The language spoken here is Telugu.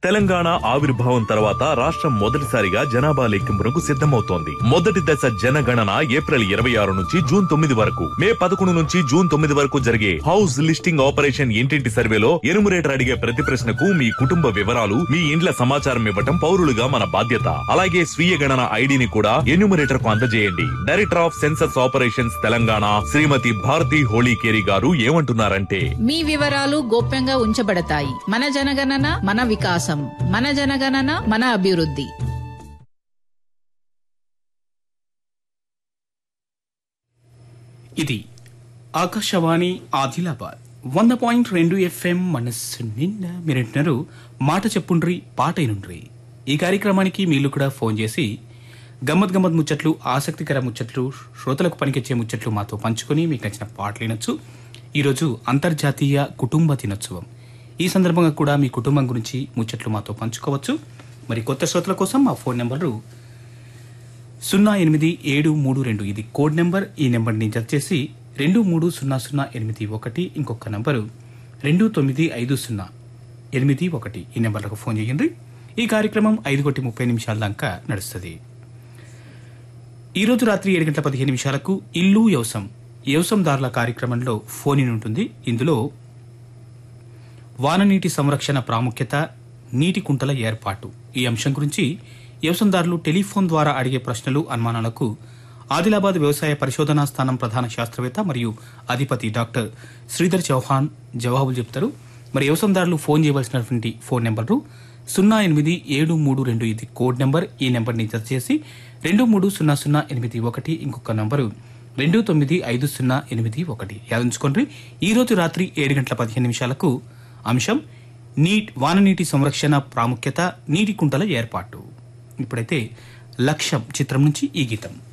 తెలంగాణ ఆవిర్భావం తర్వాత రాష్ట్రం మొదటిసారిగా జనాభా లెక్కింపునకు సిద్ధమవుతోంది. మొదటి దశ జనగణన ఏప్రిల్ 26 నుంచి జూన్ 9 వరకు, మే 11 నుంచి జూన్ 9 వరకు జరిగే హౌస్ లిస్టింగ్ ఆపరేషన్ ఇంటింటి సర్వేలో ఎనుమరేటర్ అడిగే ప్రతి ప్రశ్నకు మీ కుటుంబ వివరాలు, మీ ఇండ్ల సమాచారం ఇవ్వటం పౌరులుగా మన బాధ్యత. అలాగే స్వీయ గణన ఐడిని కూడా ఎన్యూమరేటర్ కు అందజేయండి. Director of census operations Telangana శ్రీమతి భారతి హోళీకేరి గారు ఏమంటున్నారంటే, మీ వివరాలు గోప్యంగా ఉంచబడతాయి. మన జనగణన మన వికాసం, మన జనగణన మన అభివృద్ధి. ఇది ఆకాశవాణి ఆదిలాబాద్ 100.2 FM మనస్సు నిన్న మీరంటున్నారు మాట చెప్పుండ్రి పాట అయినుండ్రి. ఈ కార్యక్రమానికి మీరు కూడా ఫోన్ చేసి గమ్మత్ ముచ్చట్లు, ఆసక్తికర ముచ్చట్లు, శ్రోతలకు పనికొచ్చే ముచ్చట్లు మాతో పంచుకొని మీకు నచ్చిన పాటలు వినొచ్చు. ఈరోజు అంతర్జాతీయ కుటుంబ దినోత్సవం. ఈ సందర్భంగా కూడా మీ కుటుంబం గురించి ముచ్చట్లు మాతో పంచుకోవచ్చు. మరి కొత్త శ్రోతల కోసం మా ఫోన్ నెంబరు 08732, ఇది కోడ్ నెంబర్. ఈ నెంబర్ని జత చేసి 230081, ఇంకొక నంబరు 295081, ఈ నెంబర్లకు ఫోన్ చేయండి. ఈ కార్యక్రమం 5:30 దాకా నడుస్తుంది. ఈరోజు రాత్రి 7:15 ఇల్లు వ్యవసాయదారుల కార్యక్రమంలో ఫోన్ ఇన్ ఉంటుంది. ఇందులో వాననీటి సంరక్షణ ప్రాముఖ్యత, నీటి కుంటల ఏర్పాటు, ఈ అంశం గురించి వ్యవసాయదారులు టెలిఫోన్ ద్వారా అడిగే ప్రశ్నలు, అనుమానాలకు ఆదిలాబాద్ వ్యవసాయ పరిశోధనా స్థానం ప్రధాన శాస్త్రవేత్త మరియు అధిపతి డాక్టర్ శ్రీధర్ చౌహాన్ జవాబులు చెప్తారు. మరి వ్యవసాయదారులు ఫోన్ చేయవలసినటువంటి ఫోన్ నెంబరు 08732, ఇది కోడ్ నెంబర్. ఈ నెంబర్ని జత చేసి 230081, ఇంకొక నంబరు 295081 యాదించుకోండి. ఈ రోజు రాత్రి 7:15 అంశం వాననీటి సంరక్షణ ప్రాముఖ్యత, నీటి కుంటల ఏర్పాటు. ఇప్పుడైతే లక్ష్యం చిత్రం నుంచి ఈ గీతం.